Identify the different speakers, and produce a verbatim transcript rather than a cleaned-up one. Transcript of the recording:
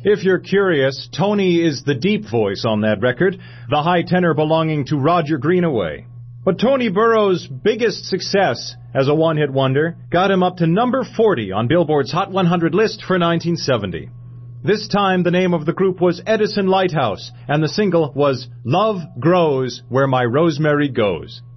Speaker 1: If you're curious, Tony is the deep voice on that record, the high tenor belonging to Roger Greenaway. But Tony Burrow's biggest success as a one-hit wonder got him up to number forty on Billboard's Hot one hundred list for nineteen seventy. This time the name of the group was Edison Lighthouse, and the single was Love Grows Where My Rosemary Goes.